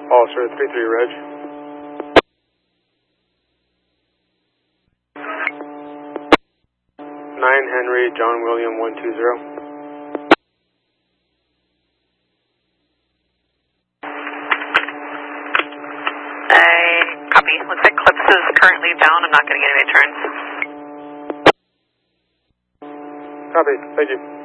Officer 33 Reg. 9 Henry, John William 120. Copy. Looks like Clips is currently down. I'm not going to get any turns. Copy. Thank you.